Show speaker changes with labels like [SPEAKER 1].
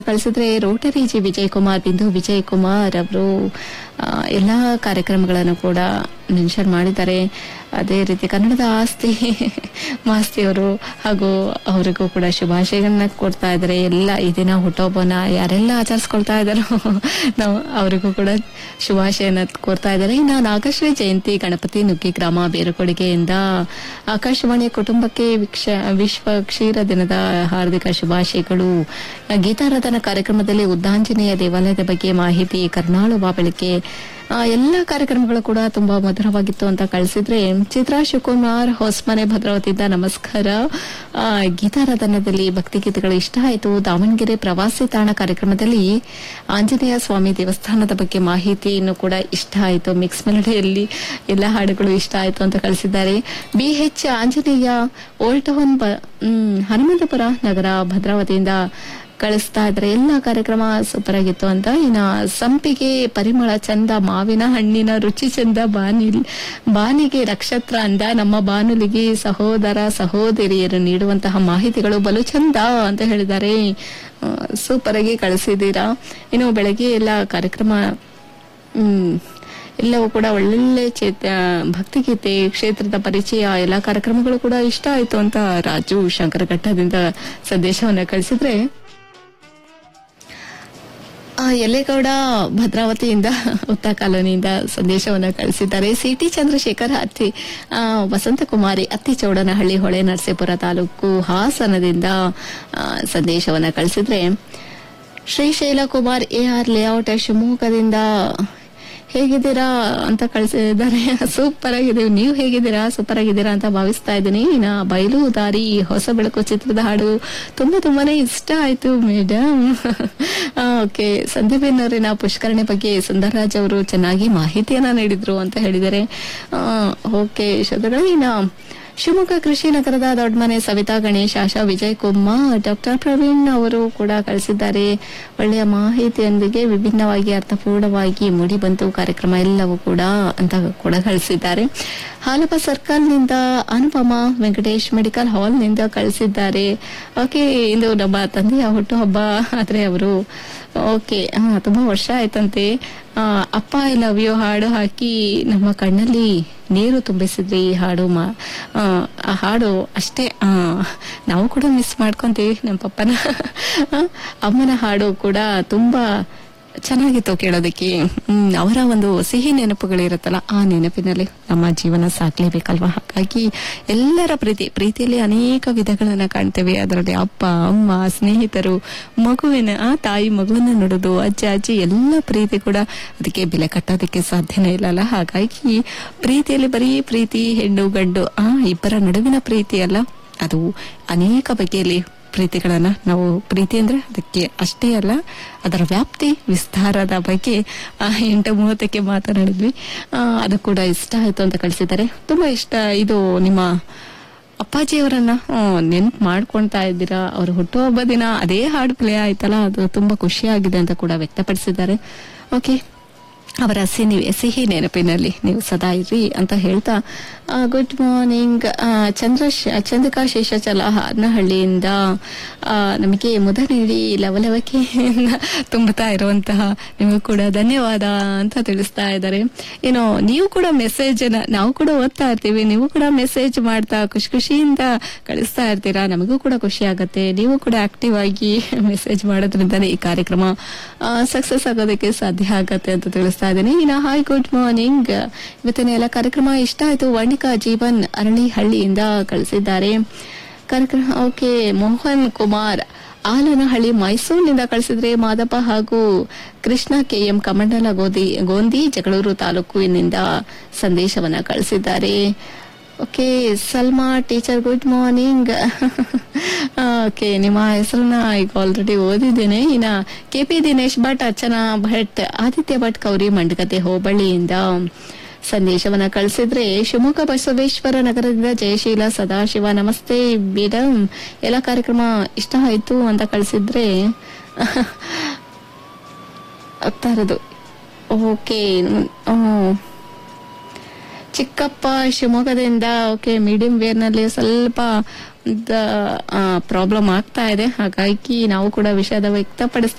[SPEAKER 1] ಕಳಿಸಿದ್ರೆ Rotary G Vijay Kumar ಬಿಂದು ವಿಜಯ್ ಕುಮಾರ್ ಅವರು ಎಲ್ಲಾ ಕಾರ್ಯಕ್ರಮಗಳನ್ನು ಕೂಡ ಮೆನ್ಷನ್ ಮಾಡಿದ್ದಾರೆ. ಅದೇ ರೀತಿ ಕನ್ನಡದ ಆಸ್ತಿ ಮಾಸ್ತಿ ಅವರು ಹಾಗೂ ಅವರಿಗೂ ಕೂಡ ಶುಭಾಶಯಗಳನ್ನ ಕೊಡ್ತಾ ಇದ್ದಾರೆ. ಎಲ್ಲ ಈ ದಿನ ಹುಟ್ಟುಹಬ್ಬನ ಯಾರೆಲ್ಲ ಆಚರಿಸ್ಕೊಳ್ತಾ ಇದ್ದಾರೋ ನಾವು ಅವರಿಗೂ ಕೂಡ ಶುಭಾಶಯನ ಕೋರ್ತಾ ಇದ್ದಾರೆ. ಇನ್ನು ನಾಗಶ್ರೀ ಜಯಂತಿ ಗಣಪತಿ ನುಗ್ಗಿ ಗ್ರಾಮ ಬೇರುಕೊಡುಗೆಯಿಂದ ಆಕಾಶವಾಣಿಯ ಕುಟುಂಬಕ್ಕೆ ವಿಶ್ವ ಕ್ಷೀರ ದಿನದ ಹಾರ್ದಿಕ ಶುಭಾಶಯಗಳು. ಗೀತಾರಾಧನಾ ಕಾರ್ಯಕ್ರಮದಲ್ಲಿ ಉದ್ದಾಂಜನೇಯ ದೇವಾಲಯದ ಬಗ್ಗೆ ಮಾಹಿತಿ, ಕರ್ನಾಳು ಬಾಬಳಿಕೆ ಎಲ್ಲ ಕಾರ್ಯಕ್ರಮಗಳು ಕೂಡ ತುಂಬಾ ಮಧುರವಾಗಿತ್ತು ಅಂತ ಕಳಿಸಿದ್ರೆ ಚಿತ್ರಾ ಶಿವಕುಮಾರ್ ಹೊಸಮನೆ ಭದ್ರಾವತಿಯಿಂದ ನಮಸ್ಕಾರ. ಗೀತಾರಾಧನದಲ್ಲಿ ಭಕ್ತಿಗೀತೆಗಳು ಇಷ್ಟ ಆಯಿತು. ದಾವಣಗೆರೆ ಪ್ರವಾಸಿ ತಾಣ ಕಾರ್ಯಕ್ರಮದಲ್ಲಿ ಆಂಜನೇಯ ಸ್ವಾಮಿ ದೇವಸ್ಥಾನದ ಬಗ್ಗೆ ಮಾಹಿತಿಯನ್ನು ಕೂಡ ಇಷ್ಟ ಆಯಿತು. ಮಿಕ್ಸ್ ಮೆಲಡಿಯಲ್ಲಿ ಎಲ್ಲ ಹಾಡುಗಳು ಇಷ್ಟ ಆಯಿತು ಅಂತ ಕಳಿಸಿದ್ದಾರೆ. BH Anjaneya old town Hanumanthapura ನಗರ ಭದ್ರಾವತಿಯಿಂದ ಕಳಿಸ್ತಾ ಇದ್ರೆ ಎಲ್ಲ ಕಾರ್ಯಕ್ರಮ ಸೂಪರ್ ಆಗಿತ್ತು ಅಂತ. ಇನ್ನ ಸಂಪಿಗೆ ಪರಿಮಳ ಚಂದ, ಮಾವಿನ ಹಣ್ಣಿನ ರುಚಿ ಚಂದ, ಬಾನಿಗೆ ನಕ್ಷತ್ರ ಅಂದ, ನಮ್ಮ ಬಾನುಲಿಗೆ ಸಹೋದರ ಸಹೋದರಿಯರು ನೀಡುವಂತಹ ಮಾಹಿತಿಗಳು ಬಲು ಚಂದ ಅಂತ ಹೇಳಿದ್ದಾರೆ. ಸೂಪರ್ ಆಗಿ ಕಳಿಸಿದ್ದೀರಾ. ಇನ್ನು ಬೆಳಗ್ಗೆ ಎಲ್ಲ ಕಾರ್ಯಕ್ರಮ ಎಲ್ಲವೂ ಕೂಡ ಒಳ್ಳೊಳ್ಳೆ ಭಕ್ತಿಗೀತೆ, ಕ್ಷೇತ್ರದ ಪರಿಚಯ ಎಲ್ಲ ಕಾರ್ಯಕ್ರಮಗಳು ಕೂಡ ಇಷ್ಟ ಆಯ್ತು ಅಂತ ರಾಜು ಶಂಕರಘಟ್ಟದಿಂದ ಸಂದೇಶವನ್ನ ಕಳಿಸಿದ್ರೆ, ಯಲ್ಲೇಗೌಡ ಭದ್ರಾವತಿಯಿಂದ ಉತ್ತಾ ಕಾಲೋನಿಯಿಂದ ಸಂದೇಶವನ್ನ ಕಳಿಸಿದ್ದಾರೆ. ಸಿಟಿ ಚಂದ್ರಶೇಖರ್ ವಸಂತಕುಮಾರಿ ಅತ್ತಿಚೌಡನಹಳ್ಳಿ ಹೊಳೆ ನರಸೀಪುರ ತಾಲೂಕು ಹಾಸನದಿಂದ ಸಂದೇಶವನ್ನ ಕಳಿಸಿದ್ರೆ, ಶ್ರೀಶೈಲ ಕುಮಾರ್ AR ಲೇಔಟ್ ಶಿವಮೊಗ್ಗದಿಂದ ಹೇಗಿದ್ದೀರಾ ಅಂತ ಕಳಿಸಿದ್ದಾರೆ. ಸೂಪರ್ ಆಗಿದೆ. ನೀವು ಹೇಗಿದ್ದೀರಾ? ಸೂಪರ್ ಆಗಿದ್ದೀರಾ ಅಂತ ಭಾವಿಸ್ತಾ ಇದ್ದೀನಿ. ಇನ್ನ ಬಯಲು ದಾರಿ ಹೊಸ ಬೆಳಕು ಚಿತ್ರದ ಹಾಡು ತುಂಬಾನೇ ಇಷ್ಟ ಆಯ್ತು ಮೇಡಮ್. ಓಕೆ, ಸಂದೀಪೇನವರಿನ ಪುಷ್ಕರಣೆ ಬಗ್ಗೆ ಸುಂದರರಾಜ್ ಅವರು ಚೆನ್ನಾಗಿ ಮಾಹಿತಿಯನ್ನ ನೀಡಿದ್ರು ಅಂತ ಹೇಳಿದ್ದಾರೆ. ಓಕೆ ಶ್ರೋತೃಗಳೇ, ಶಿವಮೊಗ್ಗ ಕೃಷಿ ನಗರದ ದೊಡ್ಡಮನೆ ಸವಿತಾ ಗಣೇಶ್, ಆಶಾ ವಿಜಯ್ ಕುಮಾರ್, ಡಾಕ್ಟರ್ ಪ್ರವೀಣ್ ಅವರು ಕೂಡ ಕಳಿಸಿದ್ದಾರೆ. ಒಳ್ಳೆಯ ಮಾಹಿತಿಯೊಂದಿಗೆ ವಿಭಿನ್ನವಾಗಿ ಅರ್ಥಪೂರ್ಣವಾಗಿ ಮೂಡಿ ಬಂತು ಕಾರ್ಯಕ್ರಮ ಎಲ್ಲವೂ ಕೂಡ ಅಂತ ಕೂಡ ಕಳಿಸಿದ್ದಾರೆ. ಹಾಲಪ್ಪ ಸರ್ಕಲ್ನಿಂದ ಅನುಪಮ ವೆಂಕಟೇಶ್ ಮೆಡಿಕಲ್ ಹಾಲ್ನಿಂದ ಕಳಿಸಿದ್ದಾರೆ. ಓಕೆ, ಇದು ನಮ್ಮ ತಂದೆಯ ಹುಟ್ಟುಹಬ್ಬ ಆದ್ರೆ ಅವರು ತುಂಬಾ ವರ್ಷ ಆಯ್ತಂತೆ. ಅಪ್ಪ ಐ ಲವ್ ಯು ಹಾಡು ಹಾಕಿ ನಮ್ಮ ಕಣ್ಣಲ್ಲಿ ನೀರು ತುಂಬಿಸಿದ್ರಿ. ಈ ಹಾಡು ಆ ಹಾಡು ಅಷ್ಟೇ ನಾವು ಕೂಡ ಮಿಸ್ ಮಾಡ್ಕೊಂತೀವಿ ನಮ್ಮ ಪಪ್ಪನ. ಅಮ್ಮನ ಹಾಡು ಕೂಡ ತುಂಬಾ ಚೆನ್ನಾಗಿತ್ತು ಕೇಳೋದಕ್ಕೆ. ಅವರ ಒಂದು ಸಿಹಿ ನೆನಪುಗಳಿರುತ್ತಲ್ಲ, ಆ ನೆನಪಿನಲ್ಲಿ ನಮ್ಮ ಜೀವನ ಸಾಕ್ಲೇಬೇಕಲ್ವಾ. ಹಾಗಾಗಿ ಎಲ್ಲರ ಪ್ರೀತಿಯಲ್ಲಿ ಅನೇಕ ವಿಧಗಳನ್ನ ಕಾಣ್ತೇವೆ. ಅದರಲ್ಲಿ ಅಪ್ಪ, ಅಮ್ಮ, ಸ್ನೇಹಿತರು, ಮಗುವಿನ ತಾಯಿ ಮಗುವನ್ನ ನೋಡೋದು, ಅಜ್ಜಿ ಎಲ್ಲ ಪ್ರೀತಿ ಕೂಡ ಅದಕ್ಕೆ ಬೆಲೆ ಕಟ್ಟೋದಕ್ಕೆ ಸಾಧ್ಯನೇ ಇಲ್ಲಲ್ಲ. ಹಾಗಾಗಿ ಪ್ರೀತಿಯಲ್ಲಿ ಬರೀ ಪ್ರೀತಿ ಹೆಣ್ಣು ಗಂಡು ಇಬ್ಬರ ನಡುವಿನ ಪ್ರೀತಿ ಅಲ್ಲ, ಅದು ಅನೇಕ ಬಗೆಯಲ್ಲಿ ಪ್ರೀತಿಗಳನ್ನ ನಾವು ಪ್ರೀತಿ ಅಂದ್ರೆ ಅದಕ್ಕೆ ಅಷ್ಟೇ ಅಲ್ಲ, ಅದರ ವ್ಯಾಪ್ತಿ ವಿಸ್ತಾರದ ಬಗ್ಗೆ 8:30ಕ್ಕೆ ಮಾತನಾಡಿದ್ವಿ. ಅದು ಕೂಡ ಇಷ್ಟ ಆಯ್ತು ಅಂತ ಕಳಿಸಿದ್ದಾರೆ. ತುಂಬಾ ಇಷ್ಟ. ಇದು ನಿಮ್ಮ ಅಪ್ಪಾಜಿಯವರನ್ನ ನೆನ್ಪು ಮಾಡ್ಕೊಳ್ತಾ ಇದ್ದೀರಾ. ಅವ್ರ ಹುಟ್ಟುಹಬ್ಬ ದಿನ ಅದೇ ಹಾಡು ಪ್ಲೇ ಆಯ್ತಲ್ಲ, ಅದು ತುಂಬಾ ಖುಷಿಯಾಗಿದೆ ಅಂತ ಕೂಡ ವ್ಯಕ್ತಪಡಿಸಿದ್ದಾರೆ. ಓಕೆ, ಅವರ ಸಿಹಿ ನೆನಪಿನಲ್ಲಿ ನೀವು ಸದಾ ಇರ್ರಿ ಅಂತ ಹೇಳ್ತಾ, ಗುಡ್ ಮಾರ್ನಿಂಗ್ ಚಂದ್ರಿಕಾ ಶೇಷಾಚಲ ಹಾರನಹಳ್ಳಿಯಿಂದ ನಮಗೆ ಮುದ ನೀಡಿ ಲವಲವಿಕೆ ತುಂಬುತ್ತಾ ಇರುವಂತಹ ನಿಮಗೂ ಕೂಡ ಧನ್ಯವಾದ ಅಂತ ತಿಳಿಸ್ತಾ ಇದ್ದಾರೆ. ಏನೋ ನೀವು ಕೂಡ ಮೆಸೇಜ್ ನಾವು ಕೂಡ ಓದ್ತಾ ಇರ್ತೀವಿ, ನೀವು ಕೂಡ ಮೆಸೇಜ್ ಮಾಡ್ತಾ ಖುಷಿಯಿಂದ ಕಳಿಸ್ತಾ ಇರ್ತೀರಾ. ನಮಗೂ ಕೂಡ ಖುಷಿ ಆಗತ್ತೆ. ನೀವು ಕೂಡ ಆಕ್ಟಿವ್ ಆಗಿ ಮೆಸೇಜ್ ಮಾಡೋದ್ರಿಂದಲೇ ಈ ಕಾರ್ಯಕ್ರಮ ಸಕ್ಸಸ್ ಆಗೋದಕ್ಕೆ ಸಾಧ್ಯ ಆಗತ್ತೆ ಅಂತ ತಿಳಿಸ್ತಾ ಇದ್ದೀನಿ. ಇನ್ನು ಹಾಯ್ ಗುಡ್ ಮಾರ್ನಿಂಗ್, ಇವತ್ತಿನ ಎಲ್ಲ ಕಾರ್ಯಕ್ರಮ ಇಷ್ಟ ಆಯ್ತು. ವರ್ಣಿಕಾ ಜೀವನ್ ಅರಳಿಹಳ್ಳಿಯಿಂದ ಕಳಿಸಿದ್ದಾರೆ ಕಾರ್ಯಕ್ರಮ. ಓಕೆ, ಮೋಹನ್ ಕುಮಾರ್ ಆಲನಹಳ್ಳಿ ಮೈಸೂರಿನಿಂದ ಕಳಿಸಿದ್ರೆ, ಮಾದಪ್ಪ ಹಾಗೂ ಕೃಷ್ಣ KM ಕಮಂಡಲ ಗೋಂದಿ ಜಗಳೂರು ತಾಲೂಕಿನಿಂದ ಸಂದೇಶವನ್ನ ಕಳಿಸಿದ್ದಾರೆ. Okay, Salma teacher good morning. Okay, ನಿಮ್ಮ ಹೆಸರನ್ನ ಈಗ ಆಲ್ರೆಡಿ ಓದಿದ್ದೇನೆ. ಇನ್ನ KP ದಿನೇಶ್ ಭಟ್, ಅರ್ಚನಾ ಭಟ್, ಆದಿತ್ಯ ಭಟ್ ಕೌರಿ ಮಂಡಗದ್ದೆ ಹೋಬಳಿಯಿಂದ ಸಂದೇಶವನ್ನ ಕಳಿಸಿದ್ರೆ, ಶಿವಮೊಗ್ಗ ಬಸವೇಶ್ವರ ನಗರದಿಂದ ಜಯಶೀಲ ಸದಾಶಿವ ನಮಸ್ತೆ ಮೇಡಮ್, ಎಲ್ಲ ಕಾರ್ಯಕ್ರಮ ಇಷ್ಟ ಆಯ್ತು ಅಂತ ಕಳಿಸಿದ್ರೆ ಆಗ್ತಾ ಇರೋದು. ಓಕೆ, ಚಿಕ್ಕಪ್ಪ ಶಿವಮೊಗ್ಗದಿಂದ ಓಕೆ ಮೀಡಿಯಂ ವೇರ್ ನಲ್ಲಿ ಸ್ವಲ್ಪ ಪ್ರಾಬ್ಲಮ್ ಆಗ್ತಾ ಇದೆ, ಹಾಗಾಗಿ ನಾವು ಕೂಡ ವಿಷಾದ ವ್ಯಕ್ತಪಡಿಸ್ತೀವಿ.